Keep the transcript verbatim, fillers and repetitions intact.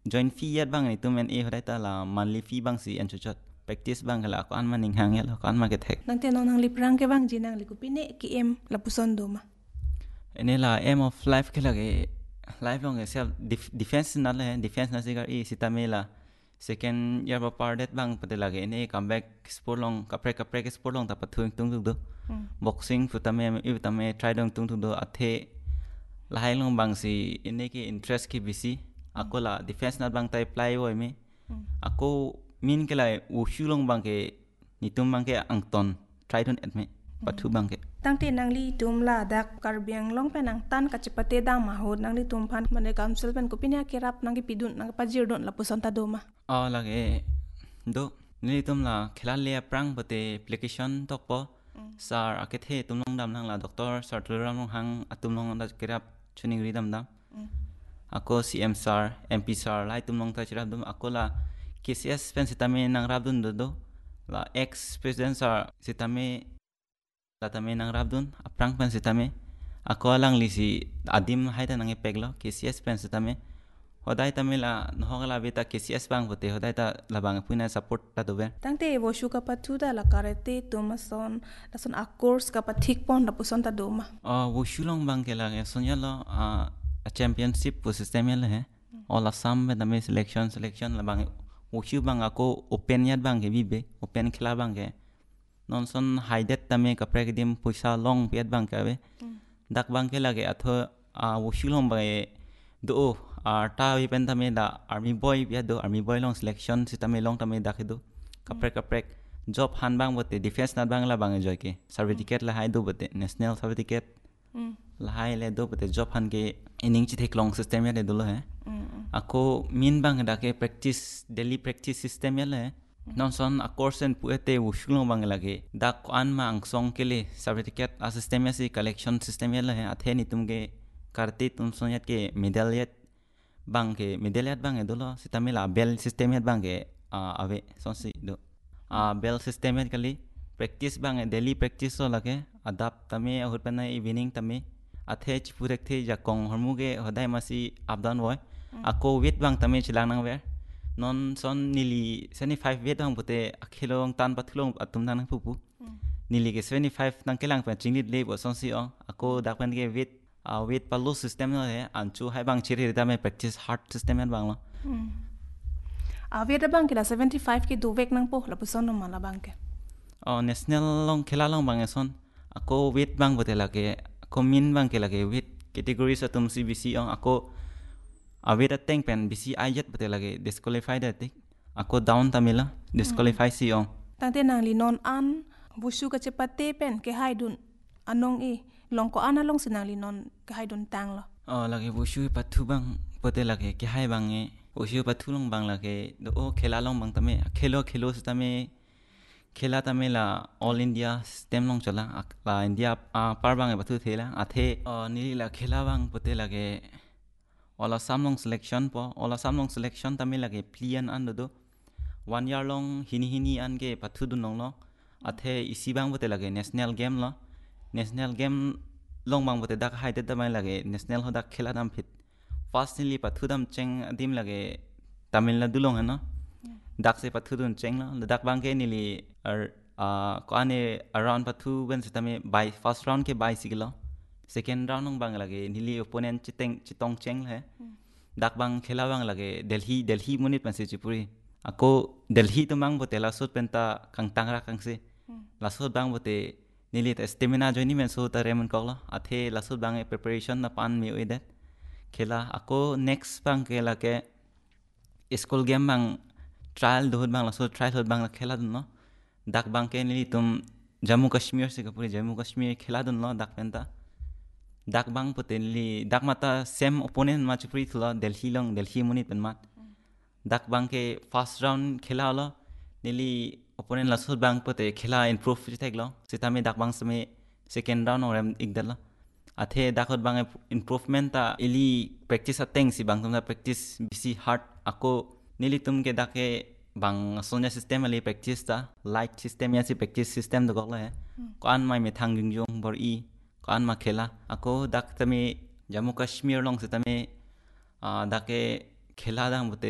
join fee yat bang itu men e hodai ta la monthly fee bang si an chuchot practice bang la ko an man ning hang yal ko an ma ke thek nang te nong nang liprang ke bang jinang likupine ki em lapuson do ma ene la aim of life ke lage life long self defense na le defense na sigar e sitame la second year ba par det bang pate lage ene comeback sport long kapre kapre ke sport long ta pathu tung tung do boxing futame e futame try dong tung tung do athe lahai long bang si ene ke interest ki bisi ako la defense na bang tai apply wo me ako min ke la wushu long bang ke nitum bang ke angton try don adme pathu bang ke tang te nang li tum la dak karbiang long pe nang tan ka chipate dang ma hod nang li tum phan mane council pen ko pinya ke rap nang ki pidun nang pajir don lapuson ta do ma a lage do ni tum la khela le prang bate application tok po sar akethe tum long dam nang la doctor sar turam long hang atum long da kerap chuning ri dam dam ako cm sar mp sar lai tum long ta chirap dum ako la kcs pen sitame nang rap dun do do la ex president sar sitame la tame nang rap dun aprang pen sitame ako lang lisi adim haita nang epeglo kcs pen sitame hodai tame la nohogala beta kcs bang bote hodai ta labang puina support ta dobe tang te wo shu ka pathu da la karate tum son la son a course ka pathik pon lapuson ta do ma a wo shulong bang ke la sonya lo a championship po system yel he all assam me tame selection selection la bang wo shu bang ako open yat bang ke bibe open khela bang ke non son haidet tame ka prekedim puisa long piat bang ka be dak bang ke lage atho a wo shulong ba do a ta wi pen tame da army boy bia do army boy long selection si tame long tame da ke do ka prek ka prek job han bang bote defense na bang la bang joy ke certificate la hai do bote national certificate la hai le do bote job han ke ining chi thek long system ya de do lo he ako min bang da ke practice daily practice system ya le non son a course en puete wushulong bang lage da an ma ang song ke le certificate a system ya si collection system ya le athe ni tum ke karti tum son yat ke medalliat bang ke medalliat bang e do lo sitame la bell system ya bang ke ave son si do a bell system ya kali practice bang e daily practice so lage adapt tame ahut pana evening tame athe chipurek the jakong hormu ge hodai masi updown boy ako wait bang tame chilang nang ver non son nili seventy-five wait bang bote akhilong tan pathulong atum nang pupu nili ke seventy-five nang kelang pa chinglit le bo son si ong ako dakpan ke wait a wait palu system no he anchu hai bang chiri rita me practice hard system en bang lo a wait bang ke la seventy-five ke do vek nang po lapuson no mala bang ke oh national long khela long bang son ako wait bang bote lage ako min bang ke lage wait categories atum si bc ong ako awet ateng pen bc ayat bote lage disqualified atik ako down tamila disqualify si ong tang te nang li non an wushu ka chipate pen ke haidun anong e long ko ana long sinang li non ke haidun tang lo oh lage wushu pathu bang bote lage ke hai bang e wushu pathu long bang lage do o khela long bang tame khelo khelo tame khela tame la all india system long chala la india par bang e pathu thela athe ni la khela bang bote lage ola samlong selection po ola samlong selection tame lage plian an do one year long hini hini an ge pathu dun long lo athe isi bang bote lage national game lo national game long bang bote dak haide da bang lage national ho dak khela dam fit firstly pathu dam cheng dim lage tamil nadu long na dak se pathu dun cheng lo dak bang ke nili ar ko ane around pathu ben se tame by first round ke by siglo second round nong bang lage nili opponent chiteng chitong cheng le dak bang khela bang lage delhi delhi munit pan se chipuri ako delhi to mang bote la sot penta kang tangra kang se la sot bang bote nili ta stamina joini men so ta remon kokla athe la sot bang e preparation na pan mi oide khela ako next bang ke lage school game bang trial dohut bang la sot trial hot bang la khela dun no dak bang ke nili tum jammu kashmir se kapuri jammu kashmir khela dun no dak penta dak bang potenli dak mata same opponent ma chupri thula delhi long delhi munit pen mat dak bang ke first round khela lo nili opponent la sot bang pote khela improve thek lo sitame dak bang sme second round orem igdal athe dakot bang improvement ta ili practice ateng si bang tumna practice bisi hard ako nili tum ke dake bang sonya system ali practice ta light system ya si practice system do gokla he ko an mai me thang jung bor i kan ma khela ako dak tame jammu kashmir long se tame dake khela dang bote